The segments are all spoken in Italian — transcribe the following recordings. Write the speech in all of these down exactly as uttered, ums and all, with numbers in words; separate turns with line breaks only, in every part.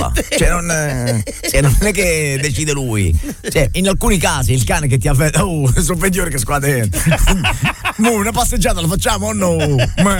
parla. Cioè non, cioè non è che decide lui. Cioè, in alcuni casi il cane che ti affetta, oh, sono peggiore che squadre. Una passeggiata la facciamo o no? Ma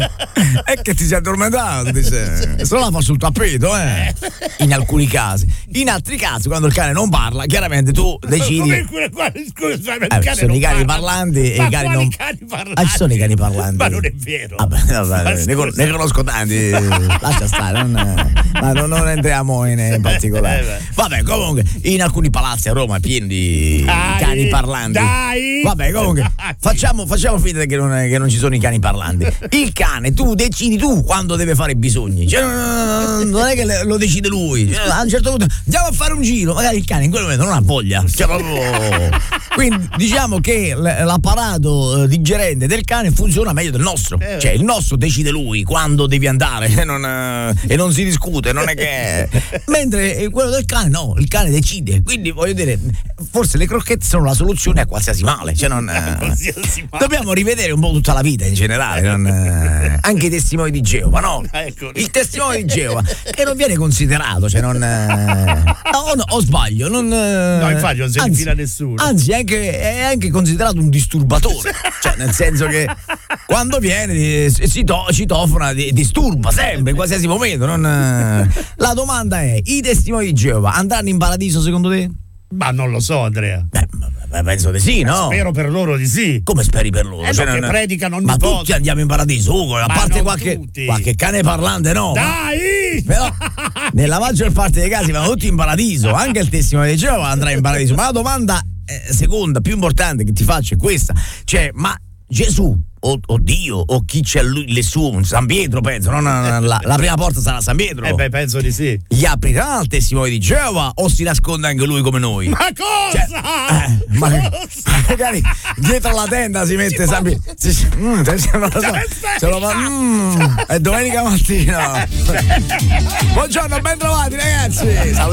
è che ti sei addormentato, dice. Se no la fa sul tappeto, eh. In alcuni casi. In altri casi, quando il cane non parla, chiaramente tu decidi.
Scusa,
eh, ci sono i cani parlanti e i cani non.
Cani parlanti?
Ah, ci sono i cani parlanti.
Ma non è vero.
Vabbè, vabbè, ne, con, ne conosco tanti. Lascia stare, non, ma non, non entriamo in, in particolare. Vabbè, comunque, in alcuni palazzi a Roma è pieno di
dai,
cani parlanti.
Dai.
Vabbè, comunque, facciamo, facciamo finta che non, che non ci sono i cani parlanti. Il cane, tu decidi tu quando deve fare i bisogni. Cioè, non è che lo decide lui. Cioè, a un certo punto andiamo a fare un giro. Magari il cane in quel momento non ha voglia. Cioè, proprio... Quindi diciamo che l'apparato digerente del cane funziona meglio del nostro. Cioè, il nostro decide lui quando devi andare e non, e non si discute, non è che. Mentre quello del cane no, il cane decide. Quindi voglio dire, forse le crocchette sono la soluzione a qualsiasi male. Cioè, non,
qualsiasi male.
Dobbiamo rivedere un po' tutta la vita in generale, non, anche i testimoni di Geova, no? Il testimone di Geova che non viene considerato, cioè non. O, no, o sbaglio, non.
No, infatti non si infila nessuno.
Anzi, è anche, è anche considerato un disturbatore. Cioè, nel senso che quando viene si to, citofona, disturba sempre, in qualsiasi momento. Non, la domanda è: i testimoni di Geova andranno in paradiso secondo te?
Ma non lo so, Andrea.
Beh, penso di sì, no?
Spero per loro di sì.
Come speri per loro?
Eh,
cioè,
non... predicano ogni
ma
volta.
tutti andiamo in paradiso, Ugo, a
ma
parte qualche, qualche cane parlante, no?
Dai!
Però nella maggior parte dei casi vanno tutti in paradiso, anche il testimone di Geova andrà in paradiso. Ma la domanda eh, seconda, più importante che ti faccio è questa: cioè, ma Gesù o, o Dio o chi c'è lui, le sue, San Pietro penso, no? La, la, la prima porta sarà San Pietro.
Eh beh, penso di sì.
Gli aprirà al testimone di Geova o si nasconde anche lui come noi?
Ma cosa?
Cioè, eh, ma, magari dietro la tenda si mette San Pietro. Si, mm, se lo, so, se lo fa, mm, è domenica mattina. Buongiorno, ben trovati ragazzi. Salutiamo